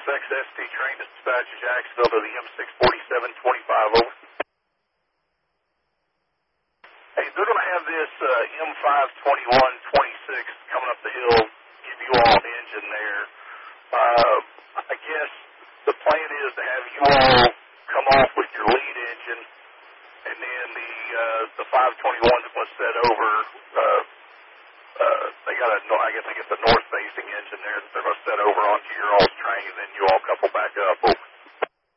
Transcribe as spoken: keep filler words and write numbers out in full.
X S T train dispatch to Jacksonville to the M six forty-seven twenty-five, over. Hey, they're going to have this uh, M five twenty-one twenty-six coming up the hill, give you all an engine there. Uh, I guess the plan is to have you all come off with your lead engine, and then the uh, the five twenty-one is going to set over. Uh, uh, they got a, I guess they get the north-facing engine there that they're going to set over onto your all's train, and then you all couple back up.